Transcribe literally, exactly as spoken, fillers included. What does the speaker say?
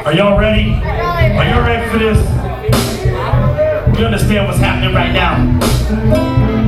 Are y'all ready? Are y'all ready for this? You understand what's happening right now?